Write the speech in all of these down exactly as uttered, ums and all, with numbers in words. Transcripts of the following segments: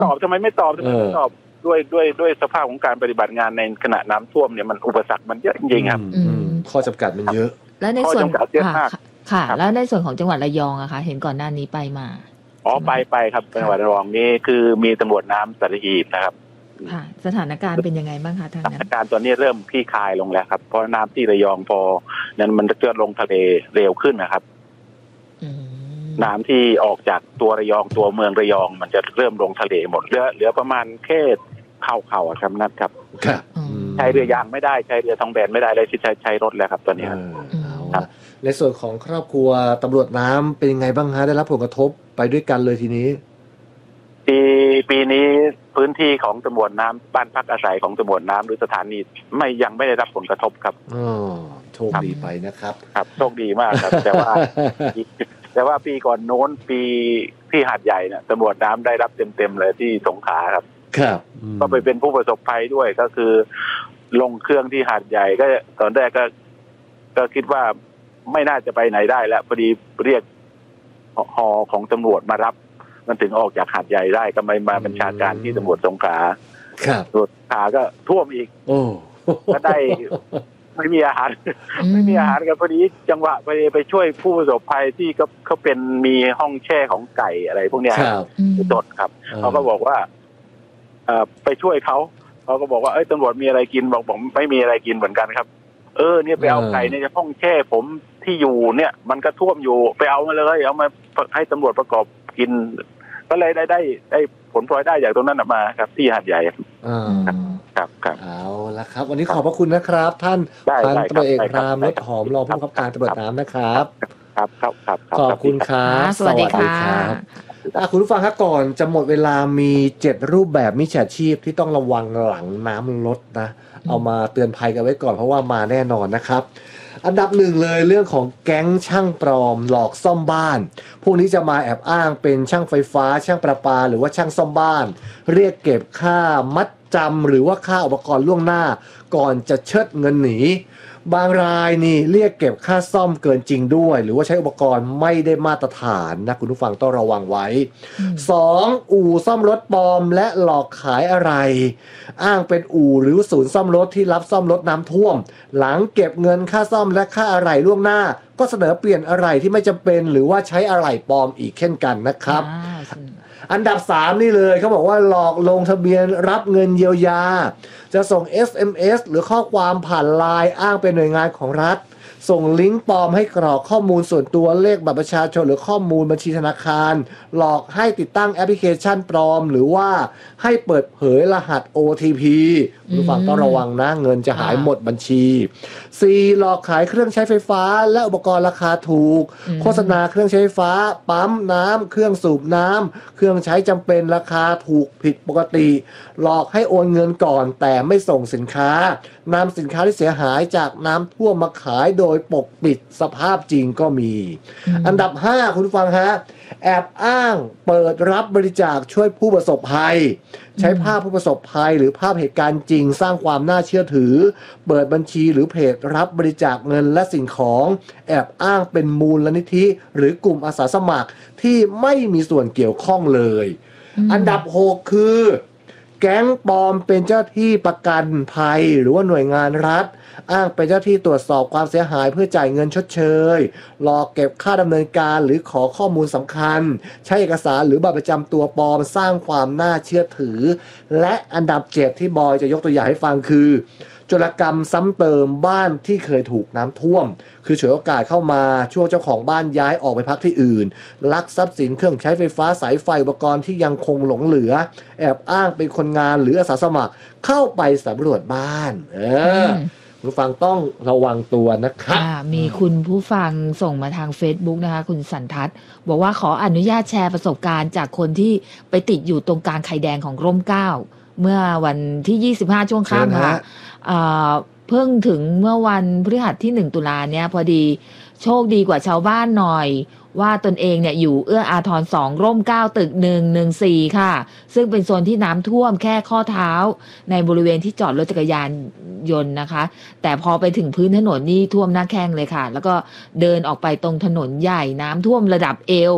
ตอบทำไมไม่ตอบทำไมไม่ตอบด้วยด้วยด้วยสภาพของการปฏิบัติงานในขณะน้ำท่วมเนี่ยมันอุปสรรคมันเยอะจริงๆครับข้อจำกัดมันเยอะและในส่วนค่ะค่ะแล้วในส่วนของจังหวัดระยองอะคะเห็นก่อนหน้านี้ไปมาอ๋อไปไปครับจังหวัดระยองนี่คือมีตำรวจน้ำสัตหีบนะครับค่ะสถานการณ์เป็นยังไงบ้างคะทางนั้นสถานการณ์ตอนนี้เริ่มคลี่คลายลงแล้วครับเพราะน้ำที่ระยองพอนั้นมันจะลงทะเลเร็วขึ้นนะครับน้ำที่ออกจากตัวระยองตัวเมืองระยองมันจะเริ่มลงทะเลหมดเหลือเหลือประมาณแค่เข่าเข่าครับนัดครับใช้เรือยางไม่ได้ใช้เรือทองแบนไม่ได้เลยที่ใช้ใช้รถแล้วครับตอนนี้ครับในส่วนของครอบครัวตำรวจน้ำเป็นยังไงบ้างฮะได้รับผลกระทบไปด้วยกันเลยทีนี้ปีปีนี้พื้นที่ของตำรวจน้ำบ้านพักอาศัยของตำรวจน้ำหรือสถานีไม่ยังไม่ได้รับผลกระทบครับอ๋อโชคดีไปนะครับครับโชคดีมากครับแต่ว่าแต่ว่าปีก่อนโน้นปีที่หาดใหญ่เนี่ยตำรวจน้ำได้รับเต็มๆเลยที่สงขลาครับครับก็ไปเป็นผู้ประสบภัยด้วยก็คือลงเครื่องที่หาดใหญ่ก็ตอนแรกก็ก็คิดว่าไม่น่าจะไปไหนได้แล้วพอดีเรียกฮอของตำรวจมารับมันถึงออกจากหาดใหญ่ได้ก็ไม่มาบัญชาการที่ตำรวจสงขลาครับตำรวจสงขลาก็ท่วมอีกโอ้ก็ได้ไม่มีอาหารไม่มีอาหารกันพอดีจังหวะไปไปช่วยผู้ประสบภัยที่เขาเขาเป็นมีห้องแช่ของไก่อะไรพวกนี้ครับตดครับเขาก็บอกว่าเอ่อไปช่วยเขาเขาก็บอกว่าเอ้ยตำรวจมีอะไรกินบอกผมไม่มีอะไรกินเหมือนกันครับเออเนี่ยไปเอาไก่ในห้องแช่ผมที่อยู่เนี่ยมันก็ท่วมอยู่ไปเอามาเลยเอามาให้ตำรวจประกอบกินก็เลยได้ได้ได้ผลพลอยได้จากตรงนั้นมาครับที่หาดใหญ่ครับครับเอาละครับวันนี้ขอบพระคุณนะครับท่านพันตำรวจเอกรามรถหอมรองผู้บังคับการตำรวจน้ำนะครับครับครับครับขอบคุณครับสวัสดีครับคุณผู้ฟังครับก่อนจะหมดเวลามีเจ็ดรูปแบบมิจฉาชีพที่ต้องระวังหลังน้ำลดนะเอามาเตือนภัยกันไว้ก่อนเพราะว่ามาแน่นอนนะครับอันดับหนึ่งเลยเรื่องของแก๊งช่างปลอมหลอกซ่อมบ้านพวกนี้จะมาแอบอ้างเป็นช่างไฟฟ้าช่างประปาหรือว่าช่างซ่อมบ้านเรียกเก็บค่ามัดจำหรือว่าค่าอุปกรณ์ล่วงหน้าก่อนจะเชิดเงินหนีบางรายนี่เรียกเก็บค่าซ่อมเกินจริงด้วยหรือว่าใช้อุปกรณ์ไม่ได้มาตรฐานนะคุณผู้ฟังต้องระวังไว้สองอู่ซ่อมรถปลอมและหลอกขายอะไรอ้างเป็นอู่หรือศูนย์ซ่อมรถที่รับซ่อมรถน้ำท่วมหลังเก็บเงินค่าซ่อมและค่าอะไหล่ล่วงหน้าก็เสนอเปลี่ยนอะไหล่ที่ไม่จำเป็นหรือว่าใช้อะไหล่ปลอมอีกเช่นกันนะครับอันดับสามนี่เลยเขาบอกว่าหลอกลงทะเบียนรับเงินเยียวยาจะส่ง เอส เอ็ม เอส หรือข้อความผ่านไลน์อ้างเป็นหน่วยงานของรัฐส่งลิงก์ปลอมให้กรอกข้อมูลส่วนตัวเลขบัตรประชาชนหรือข้อมูลบัญชีธนาคารหลอกให้ติดตั้งแอปพลิเคชันปลอมหรือว่าให้เปิดเผยรหัส โอ ที พี คุณผู้ฟังต้องระวังนะเงินจะหายหมดบัญชีสี่หลอกขายเครื่องใช้ไฟฟ้าและอุปกรณ์ราคาถูกโฆษณาเครื่องใช้ไฟฟ้าปั๊มน้ำเครื่องสูบน้ำเครื่องใช้จำเป็นราคาถูกผิดปกติหลอกให้โอนเงินก่อนแต่ไม่ส่งสินค้านำสินค้าที่เสียหายจากน้ำท่วมมาขายโดยปกปิดสภาพจริงก็มีอันดับห้าคุณผู้ฟังฮะแอบอ้างเปิดรับบริจาคช่วยผู้ประสบภัยใช้ภาพผู้ประสบภัยหรือภาพเหตุการณ์จริงสร้างความน่าเชื่อถือเปิดบัญชีหรือเพจรับบริจาคเงินและสิ่งของแอบอ้างเป็นมูลนิธิหรือกลุ่มอาสาสมัครที่ไม่มีส่วนเกี่ยวข้องเลยอันดับหกคือแก๊งปลอมเป็นเจ้าที่ประกันภัยหรือว่าหน่วยงานรัฐอ้างเป็นเจ้าที่ตรวจสอบความเสียหายเพื่อจ่ายเงินชดเชยหลอกเก็บค่าดำเนินการหรือขอข้อมูลสำคัญใช้เอกสารหรือบัตรประจำตัวปลอมสร้างความน่าเชื่อถือและอันดับเจ็ดที่บอยจะยกตัวอย่างให้ฟังคือโจรกรรมซ้ำเติมบ้านที่เคยถูกน้ำท่วมคือฉวยโอกาสเข้ามาช่วงเจ้าของบ้านย้ายออกไปพักที่อื่นลักทรัพย์สินเครื่องใช้ไฟฟ้าสายไฟอุปกรณ์ที่ยังคงหลงเหลือแอบอ้างเป็นคนงานหรืออาสาสมัครเข้าไปสำรวจบ้านเออผู้ฟังต้องระวังตัวนะครับมีคุณผู้ฟังส่งมาทาง Facebook นะคะคุณสันทัศน์บอกว่าขออนุญาตแชร์ประสบการณ์จากคนที่ไปติดอยู่ตรงกลางไข่แดงของร่มเกล้าเมื่อวันที่ยี่สิบห้าช่วงค่ำค่ะเพิ่งถึงเมื่อวันพฤหัสที่หนึ่งตุลาเนี่ยพอดีโชคดีกว่าชาวบ้านหน่อยว่าตนเองเนี่ยอยู่เอื้ออาทรสองร่มเกล้าตึกหนึ่งหนึ่งสี่ค่ะซึ่งเป็นโซนที่น้ำท่วมแค่ข้อเท้าในบริเวณที่จอดรถจักรยานยนต์นะคะแต่พอไปถึงพื้นถนนนี่ท่วมหน้าแข้งเลยค่ะแล้วก็เดินออกไปตรงถนนใหญ่น้ำท่วมระดับเอว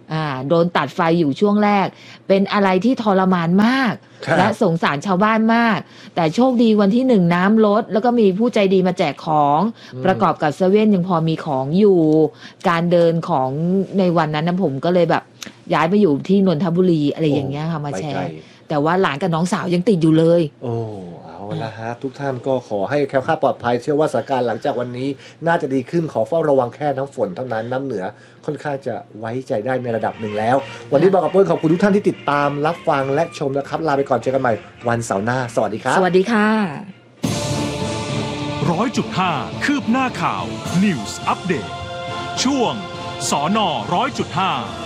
อ่าโดนตัดไฟอยู่ช่วงแรกเป็นอะไรที่ทรมานมากและสงสารชาวบ้านมากแต่โชคดีวันที่หนึ่งน้ำลดแล้วก็มีผู้ใจดีมาแจกของประกอบกับเซเว่นยังพอมีของอยู่การเดินของในวันนั้นนะผมก็เลยแบบย้ายไปอยู่ที่นนทบุรีอะไรอย่างเงี้ยค่ะมาแชร์แต่ว่าหลานกับน้องสาวยังติดอยู่เลยโอ้เอาละฮะทุกท่านก็ขอให้แคล้วคลาดปลอดภัยเชื่อว่าสถานการณ์หลังจากวันนี้น่าจะดีขึ้นขอเฝ้าระวังแค่น้ำฝนเท่านั้นน้ำเหนือค่อนข้างจะไว้ใจได้ในระดับหนึ่งแล้ววันนี้บอกกับเพื่อนขอบคุณทุกท่านที่ติดตามรับฟังและชมนะครับลาไปก่อนเจอกันใหม่วันเสาร์หน้าสวัสดีครับสวัสดีค่ะร้อยจุดห้าคืบหน้าข่าว News Update ช่วงสนร้อยจุดห้า